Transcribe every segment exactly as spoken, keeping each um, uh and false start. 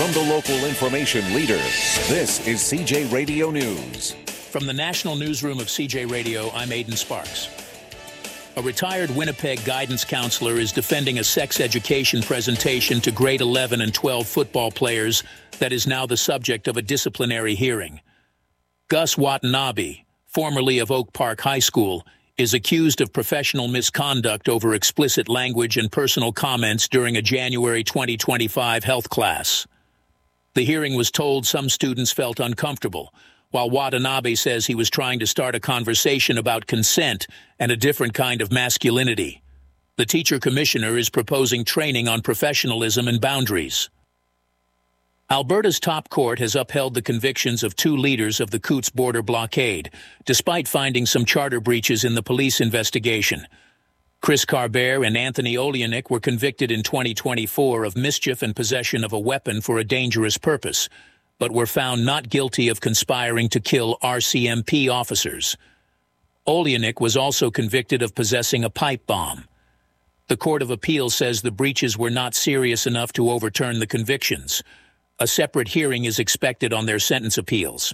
From the local information leader, this is C J Radio News. From the National Newsroom of C J Radio, I'm Aidan Sparks. A retired Winnipeg guidance counselor is defending a sex education presentation to grade eleven and twelve football players that is now the subject of a disciplinary hearing. Gus Watanabe, formerly of Oak Park High School, is accused of professional misconduct over explicit language and personal comments during a January twenty twenty-five health class. The hearing was told some students felt uncomfortable, while Watanabe says he was trying to start a conversation about consent and a different kind of masculinity. The teacher commissioner is proposing training on professionalism and boundaries. Alberta's top court has upheld the convictions of two leaders of the Coutts border blockade, despite finding some charter breaches in the police investigation. Chris Carbert and Anthony Oleanick were convicted in twenty twenty-four of mischief and possession of a weapon for a dangerous purpose, but were found not guilty of conspiring to kill R C M P officers. Oleanick was also convicted of possessing a pipe bomb. The Court of Appeal says the breaches were not serious enough to overturn the convictions. A separate hearing is expected on their sentence appeals.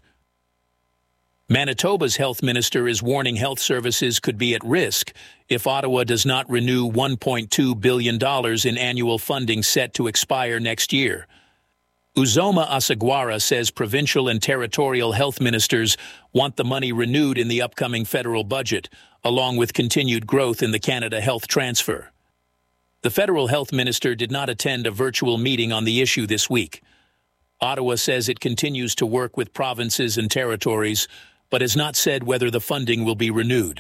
Manitoba's health minister is warning health services could be at risk if Ottawa does not renew one point two billion dollars in annual funding set to expire next year. Uzoma Asagwara says provincial and territorial health ministers want the money renewed in the upcoming federal budget, along with continued growth in the Canada Health Transfer. The federal health minister did not attend a virtual meeting on the issue this week. Ottawa says it continues to work with provinces and territories, but has not said whether the funding will be renewed.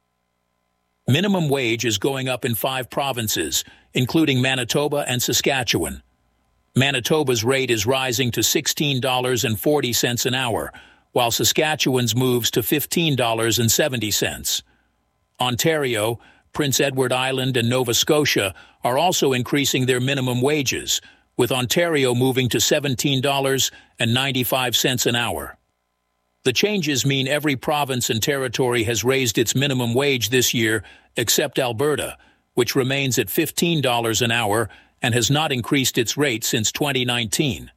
Minimum wage is going up in five provinces, including Manitoba and Saskatchewan. Manitoba's rate is rising to sixteen dollars and forty cents an hour, while Saskatchewan's moves to fifteen dollars and seventy cents. Ontario, Prince Edward Island, and Nova Scotia are also increasing their minimum wages, with Ontario moving to seventeen dollars and ninety-five cents an hour. The changes mean every province and territory has raised its minimum wage this year, except Alberta, which remains at fifteen dollars an hour and has not increased its rate since twenty nineteen.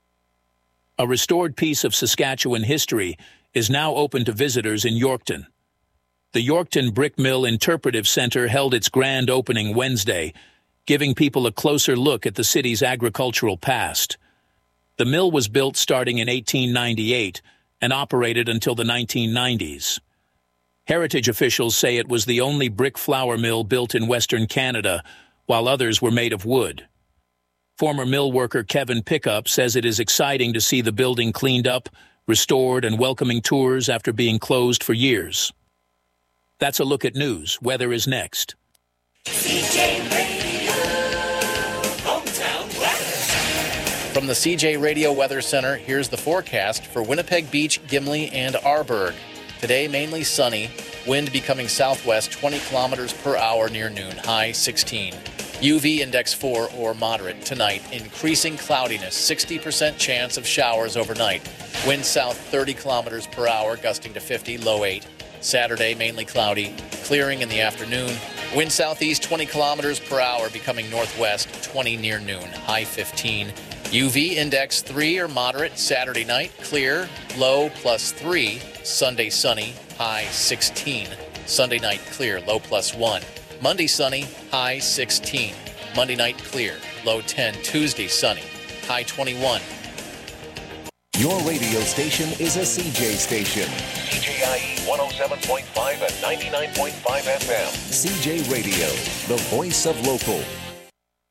A restored piece of Saskatchewan history is now open to visitors in Yorkton. The Yorkton Brick Mill Interpretive Center held its grand opening Wednesday, giving people a closer look at the city's agricultural past. The mill was built starting in eighteen ninety-eight and operated until the nineteen nineties. Heritage officials say it was the only brick flour mill built in Western Canada, while others were made of wood. Former mill worker Kevin Pickup says it is exciting to see the building cleaned up, restored, and welcoming tours after being closed for years. That's a look at news. Weather is next. C J Radio, hometown weather. From the C J Radio Weather Center, here's the forecast for Winnipeg Beach, Gimli, and Arborg. Today, mainly sunny, wind becoming southwest twenty kilometers per hour near noon, high sixteen. U V index four or moderate tonight, increasing cloudiness, sixty percent chance of showers overnight. Wind south thirty kilometers per hour, gusting to fifty, low eight. Saturday, mainly cloudy, clearing in the afternoon. Wind southeast twenty kilometers per hour, becoming northwest twenty near noon, high fifteen. U V index three or moderate Saturday night, clear, low plus three. Sunday sunny, high sixteen. Sunday night clear, low plus one. Monday sunny, high sixteen. Monday night clear, low ten. Tuesday sunny, high twenty-one. Your radio station is a C J station. C J I E one oh seven point five and ninety-nine point five F M. C J Radio, the voice of local.